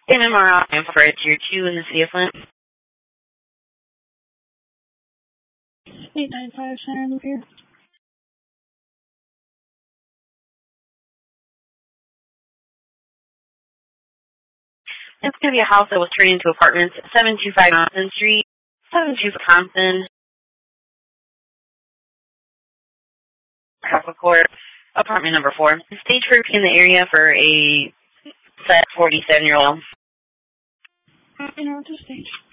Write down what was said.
MMR for Tier 2 in the city of Flint. 895 Center, live here. It's going to be a house that was turned into apartments, 725 Johnson Street, 72 Wisconsin, Court, apartment number 4. Stage for in the area for a 47-year-old. Interrupt the stage.